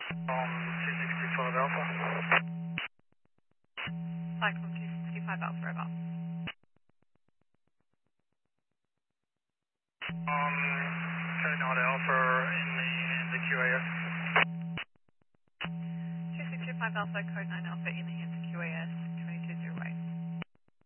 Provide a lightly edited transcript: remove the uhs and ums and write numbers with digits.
2625 Alpha. Cyclone 265 Alpha Rover. Code 9 Alpha in the QAS. 2625 Alpha, code 9 Alpha in the hands of QAS.